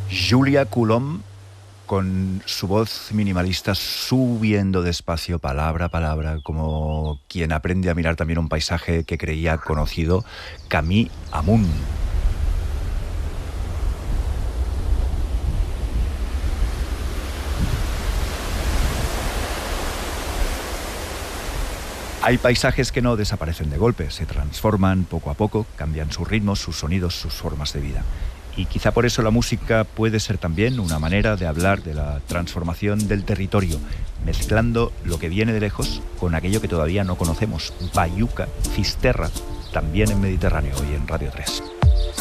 Julia Coulomb, con su voz minimalista, subiendo despacio, palabra a palabra, como quien aprende a mirar también un paisaje que creía conocido, Camille Amun. Hay paisajes que no desaparecen de golpe, se transforman poco a poco, cambian sus ritmos, sus sonidos, sus formas de vida. Y quizá por eso la música puede ser también una manera de hablar de la transformación del territorio, mezclando lo que viene de lejos con aquello que todavía no conocemos. Bayuca, Fisterra, también en Mediterráneo, hoy en Radio 3.